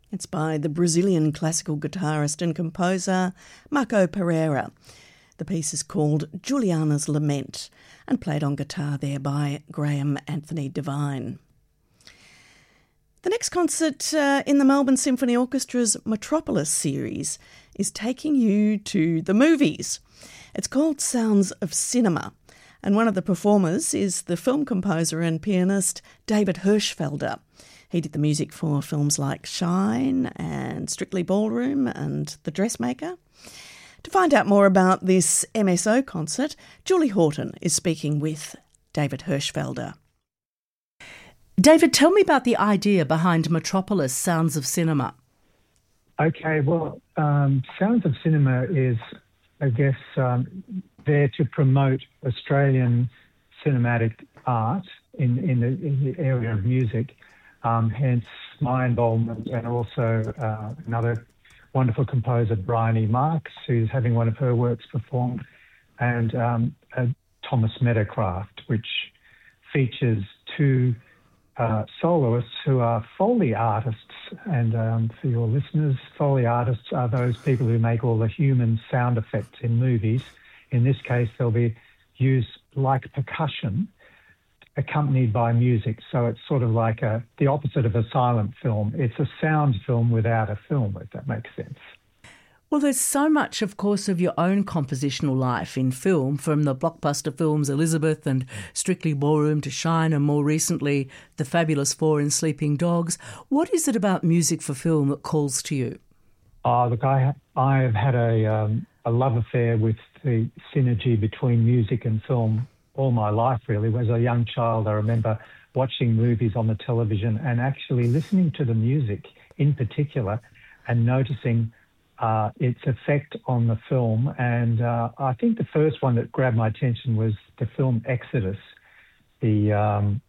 It's by the Brazilian classical guitarist and composer Marco Pereira. The piece is called Juliana's Lament and played on guitar there by Graham Anthony Devine. The next concert in the Melbourne Symphony Orchestra's Metropolis series is taking you to the movies. It's called Sounds of Cinema, and one of the performers is the film composer and pianist David Hirschfelder. He did the music for films like Shine and Strictly Ballroom and The Dressmaker. To find out more about this MSO concert, Julie Horton is speaking with David Hirschfelder. David, tell me about the idea behind Metropolis Sounds of Cinema. Okay, well, Sounds of Cinema is, I guess, there to promote Australian cinematic art in the area of music, hence my involvement, and also another wonderful composer, Bryony Marks, who's having one of her works performed, and Thomas Meadowcraft, which features two soloists who are Foley artists. And for your listeners, Foley artists are those people who make all the human sound effects in movies. In this case, they'll be used like percussion, accompanied by music. So it's sort of like the opposite of a silent film. It's a sound film without a film, if that makes sense. Well, there's so much, of course, of your own compositional life in film, from the blockbuster films Elizabeth and Strictly Ballroom to Shine, and more recently The Fabulous Four in Sleeping Dogs. What is it about music for film that calls to you? Look, I have had a love affair with the synergy between music and film all my life, really. As a young child, I remember watching movies on the television and actually listening to the music in particular and noticing its effect on the film. And I think the first one that grabbed my attention was the film Exodus, the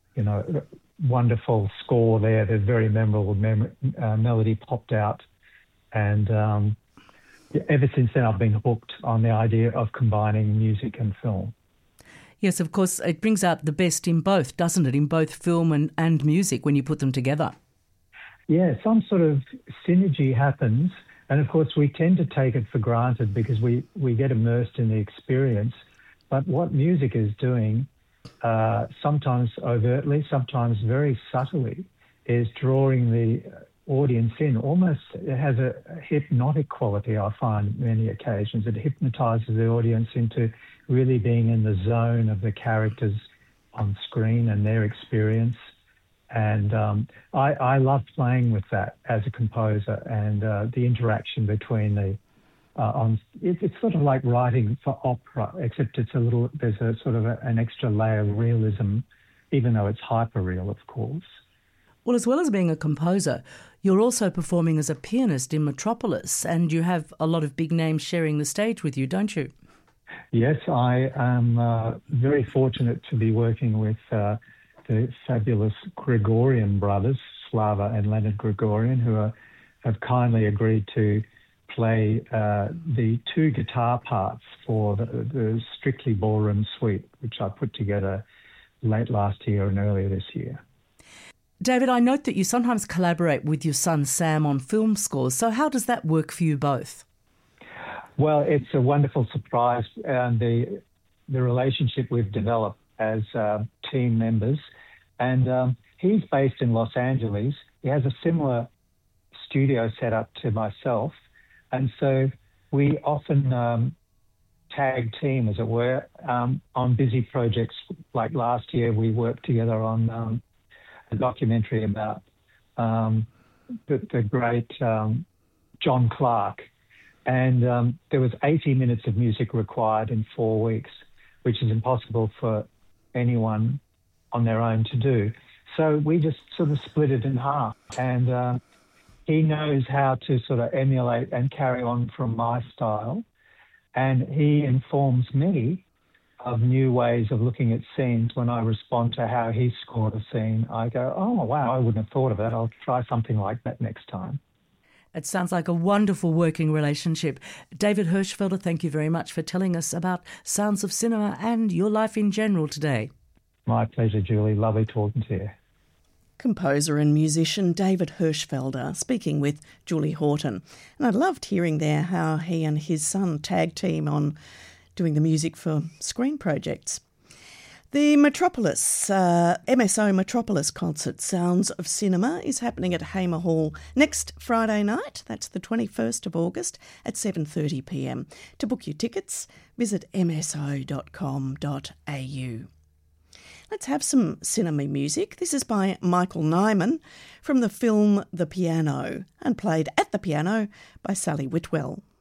wonderful score there, the very memorable melody popped out. And ever since then, I've been hooked on the idea of combining music and film. Yes, of course, it brings out the best in both, doesn't it, in both film and music when you put them together? Yeah, some sort of synergy happens. And of course, we tend to take it for granted because we get immersed in the experience. But what music is doing, sometimes overtly, sometimes very subtly, is drawing the audience in. Almost, it has a hypnotic quality, I find, many occasions. It hypnotizes the audience into really being in the zone of the characters on screen and their experience. And I love playing with that as a composer, and the interaction between it's sort of like writing for opera, except there's a sort of an extra layer of realism, even though it's hyper-real, of course. Well, as well as being a composer, you're also performing as a pianist in Metropolis, and you have a lot of big names sharing the stage with you, don't you? Yes, I am very fortunate to be working with the fabulous Gregorian brothers, Slava and Leonard Gregorian, who have kindly agreed to play the two guitar parts for the Strictly Ballroom suite, which I put together late last year and earlier this year. David, I note that you sometimes collaborate with your son Sam on film scores. So how does that work for you both? Well, it's a wonderful surprise, and the relationship we've developed as team members. And he's based in Los Angeles. He has a similar studio set up to myself. And so we often tag team, as it were, on busy projects. Like last year, we worked together on a documentary about the great John Clark. And there was 80 minutes of music required in 4 weeks, which is impossible for anyone on their own to do. So we just sort of split it in half. And he knows how to sort of emulate and carry on from my style. And he informs me of new ways of looking at scenes. When I respond to how he scored a scene, I go, oh, wow, I wouldn't have thought of that. I'll try something like that next time. It sounds like a wonderful working relationship. David Hirschfelder, thank you very much for telling us about Sounds of Cinema and your life in general today. My pleasure, Julie. Lovely talking to you. composer and musician David Hirschfelder speaking with Julie Horton. And I loved hearing there how he and his son tag team on doing the music for screen projects. The Metropolis, MSO Metropolis concert, Sounds of Cinema, is happening at Hamer Hall next Friday night. That's the 21st of August at 7:30pm. To book your tickets, visit mso.com.au. Let's have some cinema music. This is by Michael Nyman from the film The Piano and played at the piano by Sally Whitwell.